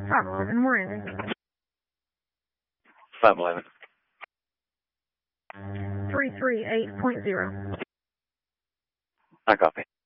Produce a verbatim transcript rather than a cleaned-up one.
Fox seven, we're in. five eleven. three three eight point zero. I copy.